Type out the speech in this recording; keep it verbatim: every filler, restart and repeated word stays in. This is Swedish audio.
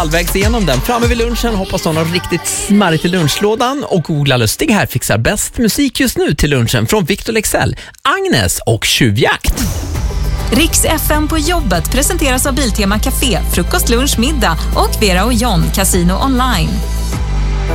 Halvvägs igenom den, framme vid lunchen, hoppas de har riktigt smarrigt i lunchlådan och Googla Lustig här fixar bäst musik just nu till lunchen från Victor Lexell, Agnes och Tjuvjakt. Riks F M på jobbet presenteras av Biltema Café, frukost, lunch, middag och Vera och John, Casino Online.